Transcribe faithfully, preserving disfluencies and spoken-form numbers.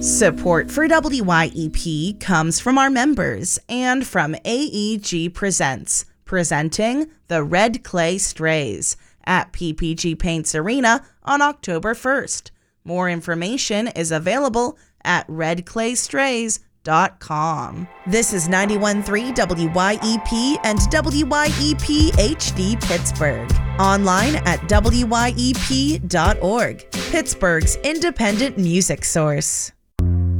Support for W Y E P comes from our members and from A E G Presents, presenting the Red Clay Strays at P P G Paints Arena on October first. More information is available at red clay strays dot com. This is ninety-one point three W Y E P and W Y E P H D Pittsburgh. Online at W Y E P dot org, Pittsburgh's independent music source.